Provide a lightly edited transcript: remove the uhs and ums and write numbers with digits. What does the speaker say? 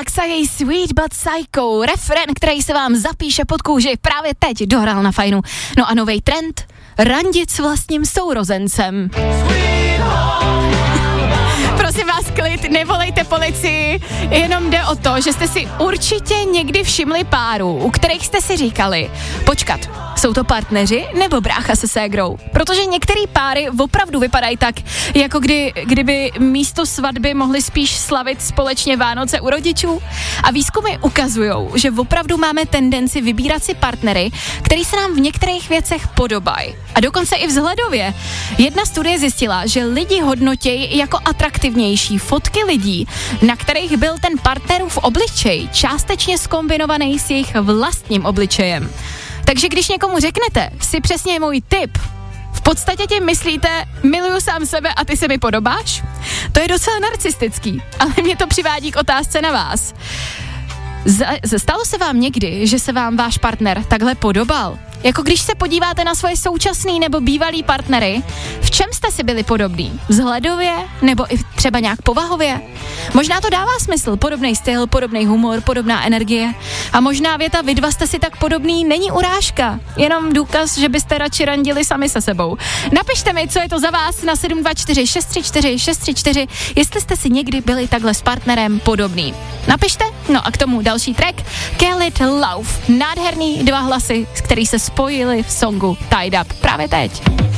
Xay Sweet But Psycho, refrén, který se vám zapíše pod kůži právě teď dohrál na Fajnu. No a novej trend, randit s vlastním sourozencem. Prosím vás, klid, nevolejte policii, jenom jde o to, že jste si určitě někdy všimli párů, u kterých jste si říkali, počkat, jsou to partneři nebo brácha se ségrou? Protože některý páry opravdu vypadají tak, jako kdyby místo svatby mohli spíš slavit společně Vánoce u rodičů. A výzkumy ukazujou, že opravdu máme tendenci vybírat si partnery, který se nám v některých věcech podobají. A dokonce i vzhledově. Jedna studie zjistila, že lidi hodnotějí jako atraktivnější fotky lidí, na kterých byl ten partnerův obličej částečně zkombinovaný s jejich vlastním obličejem. Takže když někomu řeknete, si přesně můj typ, v podstatě tím myslíte, miluju sám sebe a ty se mi podobáš? To je docela narcistický, ale mě to přivádí k otázce na vás. Stalo se vám někdy, že se vám váš partner takhle podobal? Jako když se podíváte na svoje současný nebo bývalý partnery, v čem jste si byli podobný? Vzhledově nebo i třeba nějak povahově? Možná to dává smysl, podobný styl, podobný humor, podobná energie. A možná věta vy dva jste si tak podobný není urážka, jenom důkaz, že byste radši randili sami se sebou. Napište mi, co je to za vás na 724 634 634, jestli jste si někdy byli takhle s partnerem podobný. Napište, no a k tomu další track, Call It Love, nádherný 2 hlasy, který se spojili v songu Tied Up právě teď.